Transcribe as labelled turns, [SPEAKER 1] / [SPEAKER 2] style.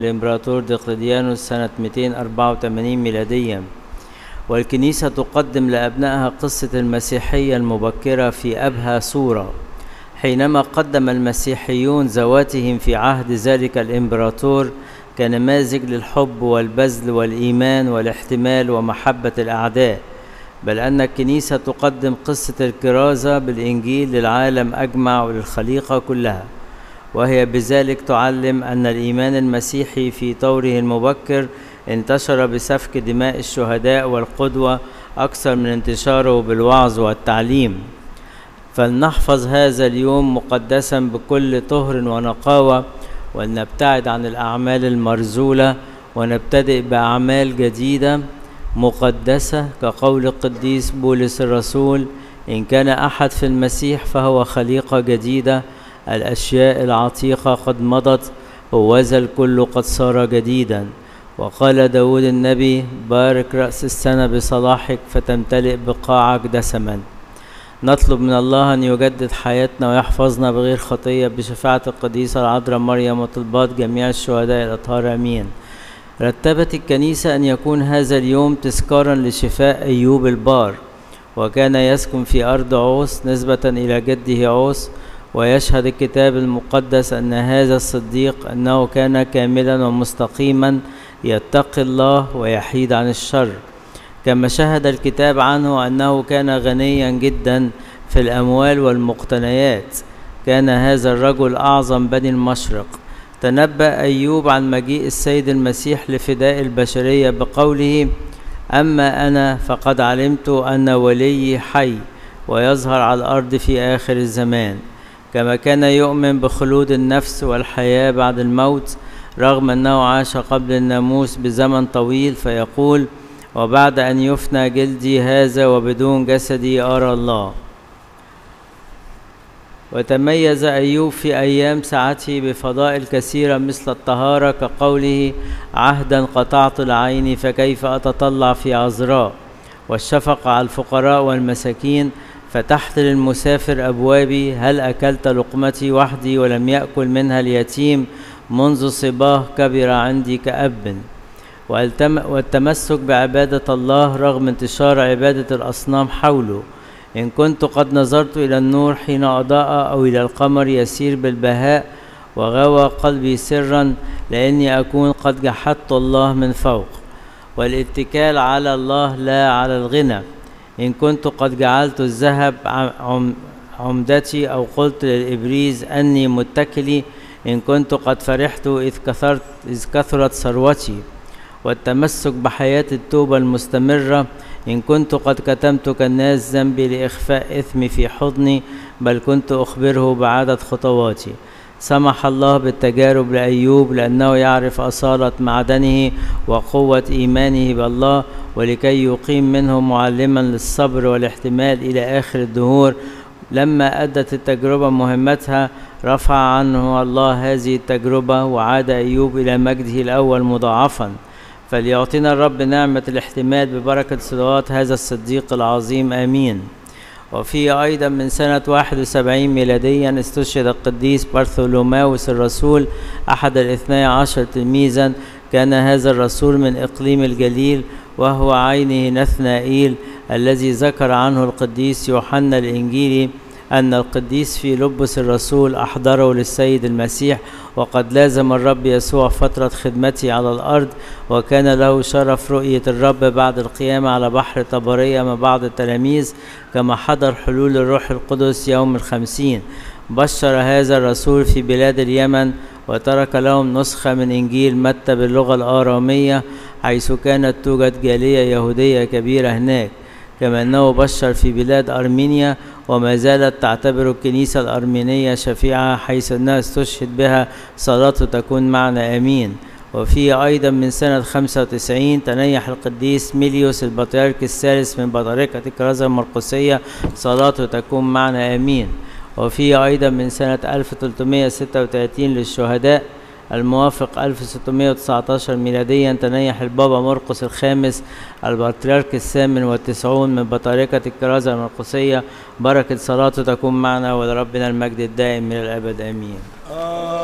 [SPEAKER 1] الإمبراطور دقلديانوس سنة 284 ميلاديا. والكنيسة تقدم لأبنائها قصة المسيحية المبكرة في أبهى صورة، حينما قدم المسيحيون ذواتهم في عهد ذلك الإمبراطور كنماذج للحب والبذل والإيمان والاحتمال ومحبة الأعداء، بل أن الكنيسة تقدم قصة الكرازة بالإنجيل للعالم أجمع وللخليقة كلها، وهي بذلك تعلم أن الإيمان المسيحي في طوره المبكر انتشر بسفك دماء الشهداء والقدوة أكثر من انتشاره بالوعظ والتعليم. فلنحفظ هذا اليوم مقدسا بكل طهر ونقاوة، ولنبتعد عن الأعمال المرذولة ونبتدئ بأعمال جديدة مقدسة، كقول القديس بولس الرسول: إن كان أحد في المسيح فهو خليقة جديدة، الأشياء العتيقة قد مضت وذا الكل قد صار جديدا. وقال داود النبي: بارك رأس السنة بصلاحك فتمتلئ بقاعك دسما. نطلب من الله أن يجدد حياتنا ويحفظنا بغير خطية بشفاعة القديسة العذراء مريم وطلبات جميع الشهداء الأطهار، آمين. رتبت الكنيسة أن يكون هذا اليوم تذكارا لشفاء أيوب البار، وكان يسكن في أرض عوس نسبة إلى جده عوس. ويشهد الكتاب المقدس أن هذا الصديق أنه كان كاملا ومستقيما يتقي الله ويحيد عن الشر، كما شهد الكتاب عنه أنه كان غنيا جدا في الأموال والمقتنيات. كان هذا الرجل أعظم بني المشرق. تنبأ أيوب عن مجيء السيد المسيح لفداء البشرية بقوله: أما أنا فقد علمت أن وليي حي ويظهر على الأرض في آخر الزمان. كما كان يؤمن بخلود النفس والحياة بعد الموت، رغم أنه عاش قبل الناموس بزمن طويل، فيقول: وبعد أن يفنى جلدي هذا وبدون جسدي أرى الله. وتميز أيوب في أيام ساعته بفضائل كثيرة مثل الطهارة، كقوله: عهدا قطعت العين فكيف أتطلع في عذراء، والشفقة على الفقراء والمساكين، فتحت للمسافر أبوابي، هل أكلت لقمتي وحدي ولم يأكل منها اليتيم، منذ صباه كبر عندي كأب. والتمسك بعبادة الله رغم انتشار عبادة الأصنام حوله. إن كنت قد نظرت إلى النور حين أضاء، أو إلى القمر يسير بالبهاء، وغوى قلبي سرا، لأني أكون قد جحدت الله من فوق. والاتكال على الله لا على الغنى. إن كنت قد جعلت الذهب عمدتي، أو قلت للإبريز أني متكلي، إن كنت قد فرحت إذ كثرت ثروتي. والتمسك بحياة التوبة المستمرة. إن كنت قد كتمت كالناس ذنبي لإخفاء إثمي في حضني، بل كنت أخبره بعدد خطواتي. سمح الله بالتجارب لأيوب لأنه يعرف أصالة معدنه وقوة إيمانه بالله، ولكي يقيم منه معلما للصبر والاحتمال إلى آخر الدهور. لما أدت التجربة مهمتها، رفع عنه الله هذه التجربة، وعاد أيوب إلى مجده الأول مضاعفا. فليعطينا الرب نعمة الاحتمال ببركة صلوات هذا الصديق العظيم، آمين. وفي أيضا من سنة 71 ميلاديا استشهد القديس برثولوماوس الرسول، أحد ال12 تلميذا. كان هذا الرسول من إقليم الجليل، وهو عينه نثنائيل الذي ذكر عنه القديس يوحنا الإنجيلي أن القديس فيلبس الرسول أحضره للسيد المسيح، وقد لازم الرب يسوع فترة خدمته على الأرض، وكان له شرف رؤية الرب بعد القيامة على بحر طبرية مع بعض التلاميذ، كما حضر حلول الروح القدس يوم 50. بشر هذا الرسول في بلاد اليمن، وترك لهم نسخة من إنجيل متى باللغة الآرامية، حيث كانت توجد جالية يهودية كبيرة هناك. كما أنه بشر في بلاد أرمينيا، وما زالت تعتبر الكنيسة الأرمينية شفيعة، حيث أنها استشهد بها صلاته تكون معنا، آمين. وفي أيضا من سنة 95 تنيح القديس ميليوس البطريرك الثالث من بطريركة الكرازة المرقسية، صلاته تكون معنا، آمين. وفي أيضا من سنة 1336 للشهداء الموافق 1619 ميلاديا تنيح البابا مرقس الخامس البطريرك الثامن والتسعون من بطريركة الكرازة المرقسية. بركة صلاته تكون معنا، ولربنا المجد الدائم من الأبد، آمين.